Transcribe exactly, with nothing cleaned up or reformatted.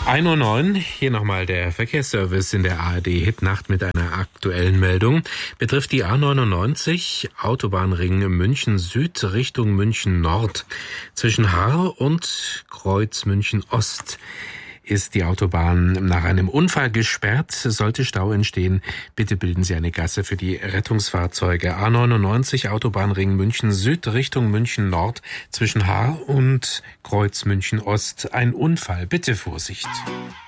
ein Uhr neun, hier nochmal der Verkehrsservice in der A R D-Hitnacht mit einer aktuellen Meldung. Betrifft die A neunundneunzig, Autobahnring München Süd Richtung München Nord. Zwischen Haar und Kreuz München Ost ist die Autobahn nach einem Unfall gesperrt. Sollte Stau entstehen, bitte bilden Sie eine Gasse für die Rettungsfahrzeuge. A neunundneunzig, Autobahnring München Süd Richtung München Nord. Zwischen Haar und Kreuz München Ost ein Unfall. Bitte Vorsicht.